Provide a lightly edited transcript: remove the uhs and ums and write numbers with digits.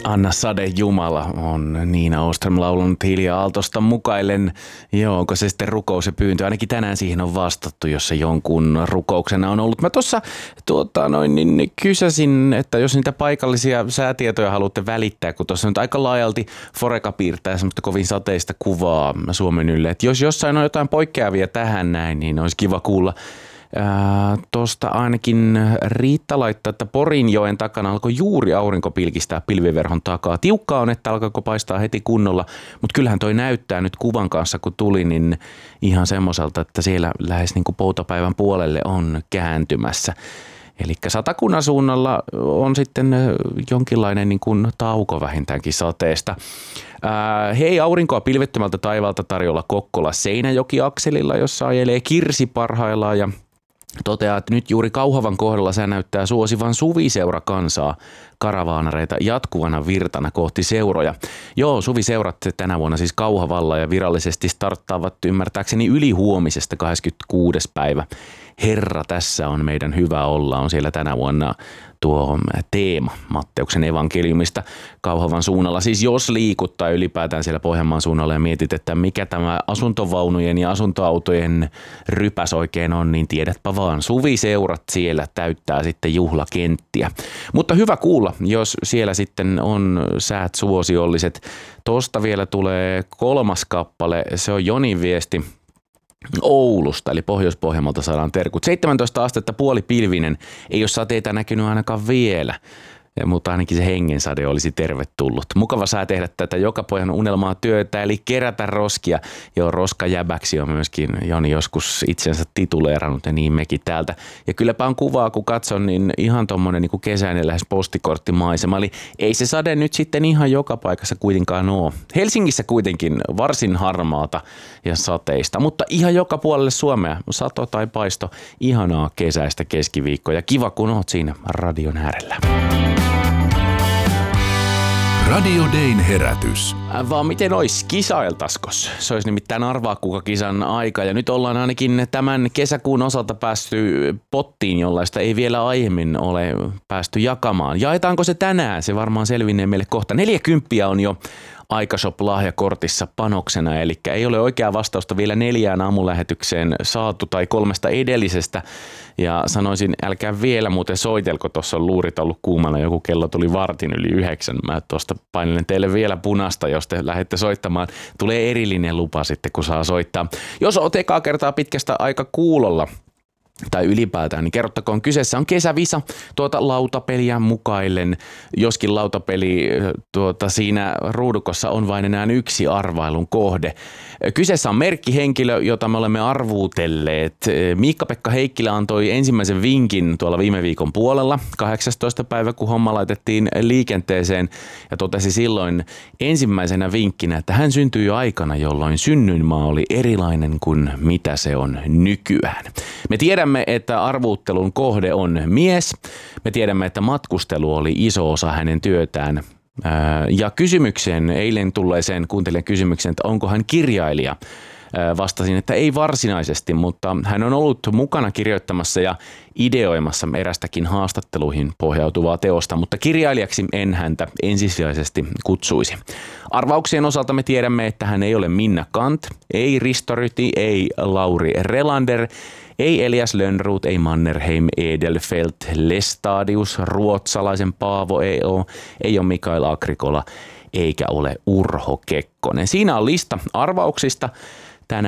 Anna sade Jumala on Niina Åström laulunut Hilja Aaltosta mukaillen. Joo, onko se sitten rukous ja pyyntö? Ainakin tänään siihen on vastattu, jos se jonkun rukouksena on ollut. Mä tuossa kysäsin, että jos niitä paikallisia säätietoja haluatte välittää, kun tuossa nyt aika laajalti Foreca piirtää semmoista kovin sateista kuvaa Suomen ylle. Että jos jossain on jotain poikkeavia tähän näin, niin olisi kiva kuulla. Tuosta ainakin Riitta laittaa, että Porinjoen takana alkoi juuri aurinko pilkistää pilviverhon takaa. Tiukkaa on, että alkoiko paistaa heti kunnolla, mutta kyllähän toi näyttää nyt kuvan kanssa, kun tuli, niin ihan semmoiselta, että siellä lähes niin kuin poutapäivän puolelle on kääntymässä. Eli Satakunnan suunnalla on sitten jonkinlainen niin kuin tauko vähintäänkin sateesta. Hei, aurinkoa pilvettömältä taivaalta tarjolla Kokkola-Seinäjoki-akselilla, jossa ajelee Kirsi parhaillaan ja toteaa, että nyt juuri Kauhavan kohdalla sää näyttää suosivan suviseurakansaa karavaanareita jatkuvana virtana kohti seuroja. Joo, suviseurat tänä vuonna siis Kauhavalla ja virallisesti starttaavat ymmärtääkseni ylihuomisesta 26. päivä. Herra, tässä on meidän hyvä olla, on siellä tänä vuonna tuo teema Matteuksen evankeliumista Kauhavan suunnalla. Siis jos liikut tai ylipäätään siellä Pohjanmaan suunnalla ja mietit, että mikä tämä asuntovaunujen ja asuntoautojen rypäs oikein on, niin tiedätpä vaan, suviseurat siellä täyttää sitten juhlakenttiä. Mutta hyvä kuulla, jos siellä sitten on säät suosiolliset. Tosta vielä tulee 3. kappale, se on Jonin viesti Oulusta, eli Pohjois-Pohjanmaalta saadaan terkut. 17 astetta puolipilvinen, ei ole sateita näkynyt ainakaan vielä, mutta ainakin se hengensade olisi tervetullut. Mukava saa tehdä tätä joka pojan unelmaa työtä, eli kerätä roskia. Joo, roskajäbäksi on myöskin Joni joskus itsensä tituleerannut ja niin mekin täältä. Ja kylläpä on kuvaa, kun katson, niin ihan tommonen niin kuin kesäinen lähes postikorttimaisema. Eli ei se sade nyt sitten ihan joka paikassa kuitenkaan ole. Helsingissä kuitenkin varsin harmaata ja sateista, mutta ihan joka puolelle Suomea, sato tai paisto, ihanaa kesäistä keskiviikkoa ja kiva kun oot siinä radion äärellä. Radio Dayn herätys. Vaan miten ois kisailtaskos? Se olisi nimittäin arvaa kuka kisan aika ja nyt ollaan ainakin tämän kesäkuun osalta päästy pottiin, jollaista ei vielä aiemmin ole päästy jakamaan. Jaetaanko se tänään? Se varmaan selvinnee meille kohta. 40 on jo Aikashop-lahjakortissa panoksena, eli ei ole oikeaa vastausta vielä 4 aamulähetykseen saatu tai 3 edellisestä. Ja sanoisin, älkää vielä muuten soitelko, tuossa on luurit ollut kuumana, joku kello tuli vartin yli 9. Mä tuosta painelen teille vielä punasta, jos te lähdette soittamaan. Tulee erillinen lupa sitten, kun saa soittaa. Jos oot ekaa kertaa pitkästä aika kuulolla, tai ylipäätään, niin kerrottakoon, kyseessä on kesävisa lautapeliä mukaillen, joskin lautapeli siinä ruudukossa on vain enää yksi arvailun kohde. Kyseessä on merkkihenkilö, jota me olemme arvuutelleet. Miikka-Pekka Heikkilä antoi ensimmäisen vinkin tuolla viime viikon puolella, 18. päivä, kun homma laitettiin liikenteeseen ja totesi silloin ensimmäisenä vinkkinä, että hän syntyi jo aikana, jolloin synnyinmaa oli erilainen kuin mitä se on nykyään. Me tiedämme, että arvuuttelun kohde on mies. Me tiedämme, että matkustelu oli iso osa hänen työtään. Ja kysymykseen, eilen tulleeseen kuuntelijan kysymykseen, että onko hän kirjailija, vastasin, että ei varsinaisesti, mutta hän on ollut mukana kirjoittamassa ja ideoimassa erästäkin haastatteluihin pohjautuvaa teosta, mutta kirjailijaksi en häntä ensisijaisesti kutsuisi. Arvauksien osalta me tiedämme, että hän ei ole Minna Kant, ei Risto Ryti, ei Lauri Relander, ei Elias Lönnroth, ei Mannerheim, Edelfelt, Lestadius, ruotsalaisen Paavo ei ole Mikael Agrikola, eikä ole Urho Kekkonen. Siinä on lista arvauksista.